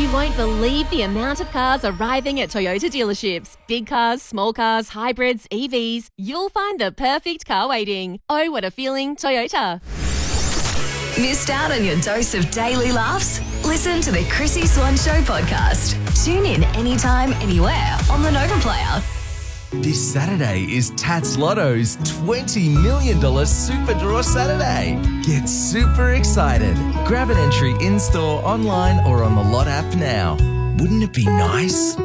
You won't believe the amount of cars arriving at Toyota dealerships. Big cars, small cars, hybrids, EVs. You'll find the perfect car waiting. Oh, what a feeling, Toyota. Missed out on your dose of daily laughs? Listen to the Chrissy Swan Show podcast. Tune in anytime, anywhere on the Nova Player. This Saturday is Tats Lotto's $20 million Super Draw Saturday. Get super excited. Grab an entry in-store, online or on the Lot app now. Wouldn't it be nice?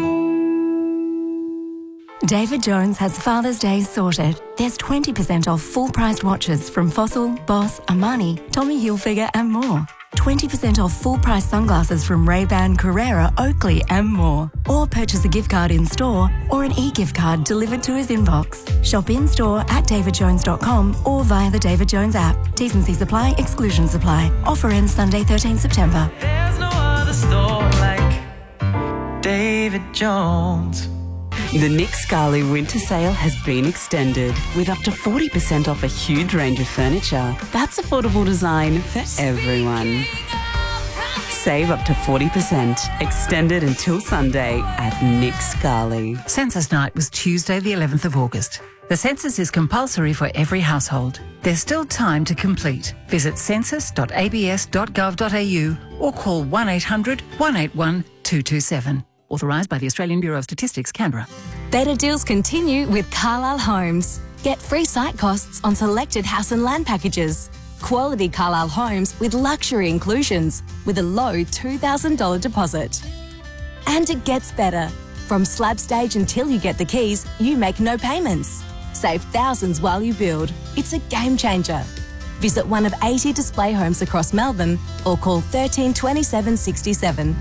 David Jones has Father's Day sorted. There's 20% off full-priced watches from Fossil, Boss, Armani, Tommy Hilfiger and more. 20% off full-price sunglasses from Ray-Ban, Carrera, Oakley and more. Or purchase a gift card in-store or an e-gift card delivered to his inbox. Shop in-store at davidjones.com or via the David Jones app. T's and C's apply, exclusions apply. Offer ends Sunday 13 September. There's no other store like David Jones. The Nick Scali winter sale has been extended with up to 40% off a huge range of furniture. That's affordable design for everyone. Save up to 40%. Extended until Sunday at Nick Scali. Census night was Tuesday the 11th of August. The census is compulsory for every household. There's still time to complete. Visit census.abs.gov.au or call 1800 181 227. Authorised by the Australian Bureau of Statistics, Canberra. Better deals continue with Carlisle Homes. Get free site costs on selected house and land packages. Quality Carlisle Homes with luxury inclusions with a low $2,000 deposit. And it gets better. From slab stage until you get the keys, you make no payments. Save thousands while you build. It's a game changer. Visit one of 80 display homes across Melbourne or call 13 27 67.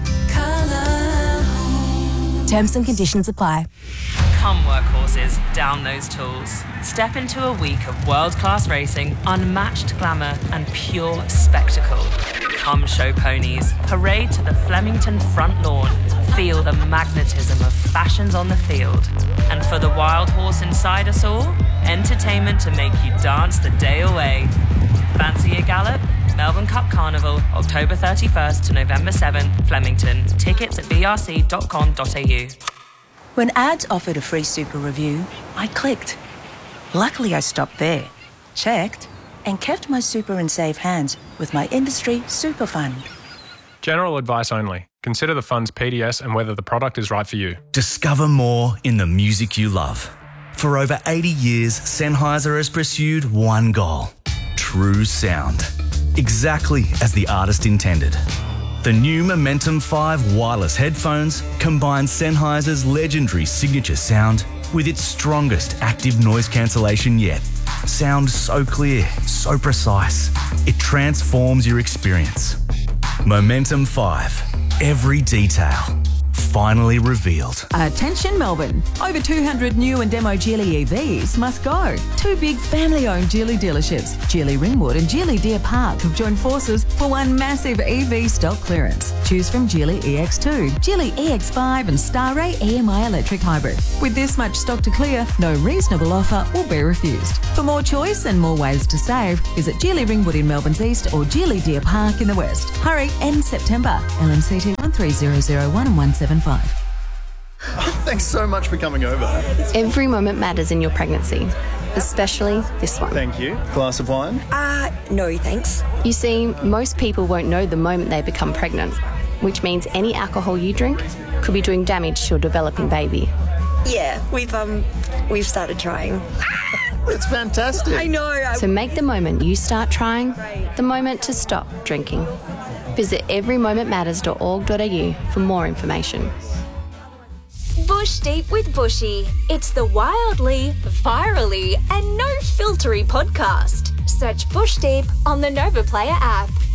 Terms and conditions apply. Come workhorses, down those tools. Step into a week of world-class racing, unmatched glamour and pure spectacle. Come show ponies, parade to the Flemington front lawn, feel the magnetism of fashions on the field. And for the wild horse inside us all, entertainment to make you dance the day away. Fancy a gallop? Melbourne Cup Carnival, October 31st to November 7th, Flemington. Tickets at brc.com.au. When ads offered a free super review, I clicked. Luckily, I stopped there, checked, and kept my super in safe hands with my industry super fund. General advice only. Consider the fund's PDS and whether the product is right for you. Discover more in the music you love. For over 80 years, Sennheiser has pursued one goal: true sound. Exactly as the artist intended. The new Momentum 5 wireless headphones combine Sennheiser's legendary signature sound with its strongest active noise cancellation yet. Sound so clear, so precise, it transforms your experience. Momentum 5. Every detail finally revealed. Attention Melbourne. Over 200 new and demo Geely EVs must go. Two big family-owned Geely dealerships, Geely Ringwood and Geely Deer Park, have joined forces for one massive EV stock clearance. Choose from Geely EX2, Geely EX5 and Starray EMI electric hybrid. With this much stock to clear, no reasonable offer will be refused. For more choice and more ways to save, visit Geely Ringwood in Melbourne's east or Geely Deer Park in the west. Hurry, end September. LMCT 13001 and 175. Thanks so much for coming over. Every moment matters in your pregnancy, especially this one. Thank you. Glass of wine? No thanks. You see, most people won't know the moment they become pregnant, which means any alcohol you drink could be doing damage to your developing baby. Yeah, we've started trying. That's fantastic. I know. So make the moment you start trying the moment to stop drinking. Visit everymomentmatters.org.au for more information. Bush Deep with Bushy. It's the wildly, virally, and no filtery podcast. Search Bush Deep on the Nova Player app.